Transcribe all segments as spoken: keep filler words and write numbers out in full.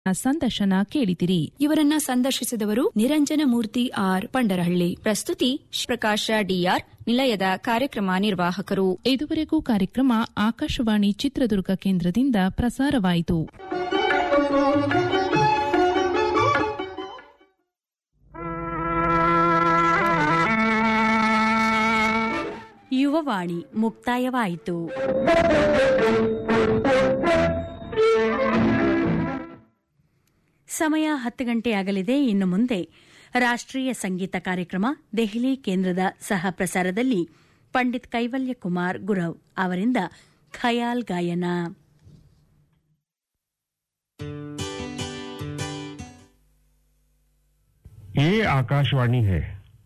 ಸಂದರ್ಶನ ಕೇಳಿದಿರಿ. ಇವರನ್ನ ಸಂದರ್ಶಿಸಿದವರು ನಿರಂಜನ ಮೂರ್ತಿ ಆರ್ ಪಂಡರಹಳ್ಳಿ. ಪ್ರಸ್ತುತಿ ಪ್ರಕಾಶ ಡಿಆರ್, ನಿಲಯದ ಕಾರ್ಯಕ್ರಮ ನಿರ್ವಾಹಕರು. ಇದುವರೆಗೂ ಕಾರ್ಯಕ್ರಮ ಆಕಾಶವಾಣಿ ಚಿತ್ರದುರ್ಗ ಕೇಂದ್ರದಿಂದ ಪ್ರಸಾರವಾಯಿತು. ಯುವವಾಣಿ ಮುಕ್ತಾಯವಾಯಿತು. ಸಮಯ ಹತ್ತು ಗಂಟೆಯಾಗಲಿದೆ. ಇನ್ನು ಮುಂದೆ ರಾಷ್ಟ್ರೀಯ ಸಂಗೀತ ಕಾರ್ಯಕ್ರಮ ದೆಹಲಿ ಕೇಂದ್ರದ ಸಹ ಪ್ರಸಾರದಲ್ಲಿ ಪಂಡಿತ್ ಕೈವಲ್ಯ ಕುಮಾರ್ ಗುರವ್ ಅವರಿಂದ ಖಯಾಲ್ ಗಾಯನ. ये आकाशवाणी है.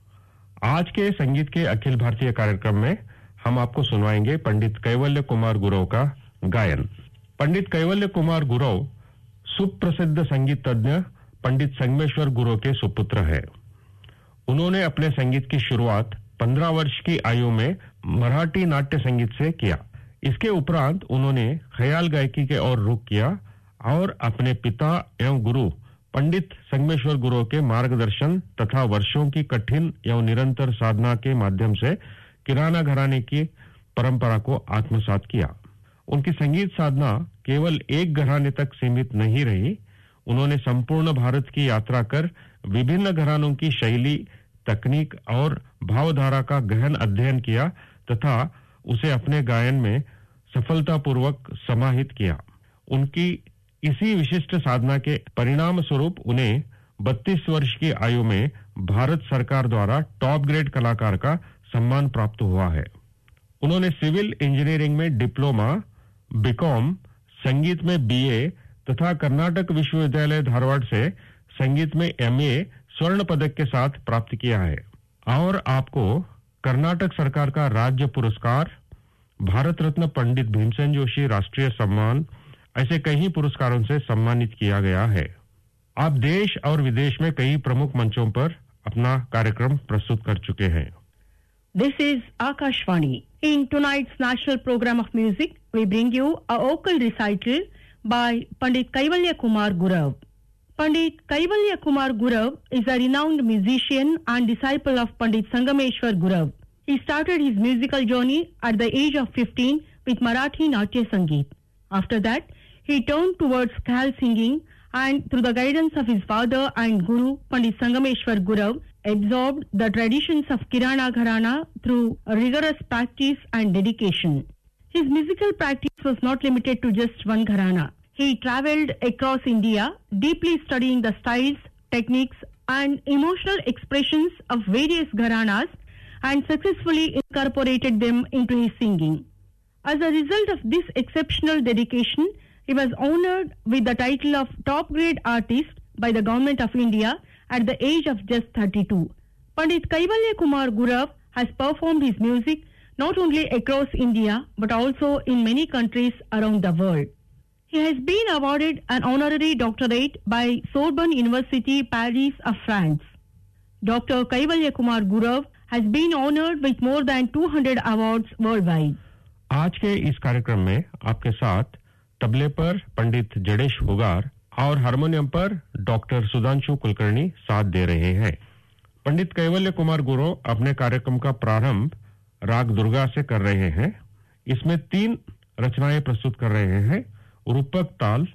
आज के संगीत के अखिल भारतीय कार्यक्रम में हम आपको सुनवाएंगे पंडित कैवल्य कुमार गुरव का गायन. पंडित कैवल्य कुमार गुरव सुप्रसिद्ध संगीत तज्ञ पंडित संगमेश्वर गुरव के सुपुत्र हैं. उन्होंने अपने संगीत की शुरुआत पंद्रह वर्ष की आयु में मराठी नाट्य संगीत से किया. इसके उपरांत उन्होंने ख्याल गायकी के ओर रुख किया और अपने पिता एवं गुरु पंडित संगमेश्वर गुरव के मार्गदर्शन तथा वर्षों की कठिन एवं निरंतर साधना के माध्यम से किराना घराने की परंपरा को आत्मसात किया. उनकी संगीत साधना केवल एक घराने तक सीमित नहीं रही. उन्होंने संपूर्ण भारत की यात्रा कर विभिन्न घरानों की शैली, तकनीक और भावधारा का गहन अध्ययन किया तथा उसे अपने गायन में सफलतापूर्वक समाहित किया. उनकी इसी विशिष्ट साधना के परिणाम स्वरूप उन्हें बत्तीस वर्ष की आयु में भारत सरकार द्वारा टॉप ग्रेड कलाकार का सम्मान प्राप्त हुआ है. उन्होंने सिविल इंजीनियरिंग में डिप्लोमा, बीकॉम, संगीत में बीए तथा कर्नाटक विश्वविद्यालय धारवाड़ से संगीत में एमए स्वर्ण पदक के साथ प्राप्त किया है. और आपको कर्नाटक सरकार का राज्य पुरस्कार, भारत रत्न पंडित भीमसेन जोशी राष्ट्रीय सम्मान, ऐसे कई पुरस्कारों से सम्मानित किया गया है. आप देश और विदेश में कई प्रमुख मंचों पर अपना कार्यक्रम प्रस्तुत कर चुके हैं. This is Akashvani. In tonight's national program of music, we bring you a vocal recital by Pandit Kaivalya Kumar Gurav. Pandit Kaivalya Kumar Gurav is a renowned musician and disciple of Pandit Sangameshwar Gurav. He started his musical journey at the age of fifteen with Marathi Natya Sangeet. After that, he turned towards khayal singing and through the guidance of his father and guru Pandit Sangameshwar Gurav absorbed the traditions of Kirana Gharana through rigorous practice and dedication. His musical practice was not limited to just one gharana. He travelled across India, deeply studying the styles, techniques and emotional expressions of various gharanas and successfully incorporated them into his singing. As a result of this exceptional dedication, he was honoured with the title of top grade artist by the Government of India at the age of just thirty-two. Pandit Kaivalya Kumar Gurav has performed his music not only across India but also in many countries around the world. He has been awarded an honorary doctorate by Sorbonne University, Paris of France. Doctor Kaivalya Kumar Gurav has been honoured with more than two hundred awards worldwide. आज के इस कार्यक्रम में आपके साथ तबले पर पंडित जडेश हुगार और हारमोनियम पर डॉक्टर सुधांशु कुलकर्णी साथ दे रहे हैं. पंडित कैवल्य कुमार गुरव अपने कार्यक्रम का प्रारंभ राग दुर्गा से कर रहे हैं. इसमें तीन रचनाएं प्रस्तुत कर रहे हैं. रूपक ताल,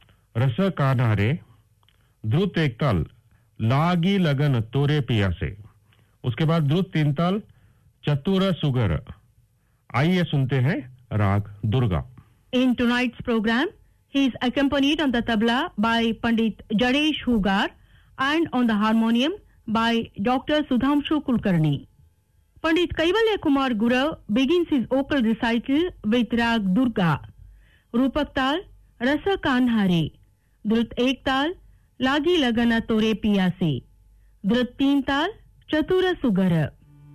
रस कान्हारे, द्रुत एक ताल, लागी लगन तोरे पिया से. उसके बाद द्रुत तीन ताल, चतुर सुगर. आइए सुनते हैं राग Durga. In tonight's program, he is accompanied on the tabla by Pandit Jadesh Hugar and on the harmonium by Doctor Sudhamshu Kulkarni. Pandit Kaivalya Kumar Gurav begins his vocal recital with Rag Durga. Rupak Tal, Rasa Kanhare. Drut Ek Tal, Lagi Lagana Tore Piyase. Drut Teen Tal, Chatura Sugara.